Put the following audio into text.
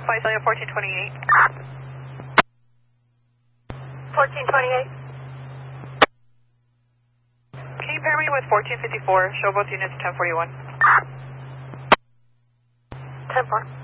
Visalia 1428. 1428. Can you pair me with 1454? Show both units 1041. 10-4.